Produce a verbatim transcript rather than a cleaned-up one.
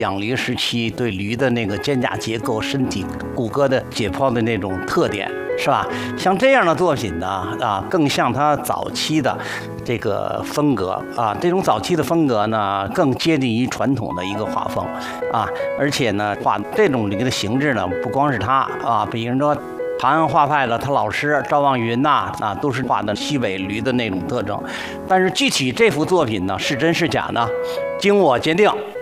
养驴时期对驴的那个肩胛结构、身体骨骼的解剖的那种特点，是吧？像这样的作品呢，啊，更像他早期的这个风格啊。这种早期的风格呢，更接近于传统的一个画风啊。而且呢，画这种驴的形制呢，不光是他啊，比如说长安画派的他老师赵望云呐，啊，都是画的西北驴的那种特征。但是具体这幅作品呢，是真是假呢？经我鉴定。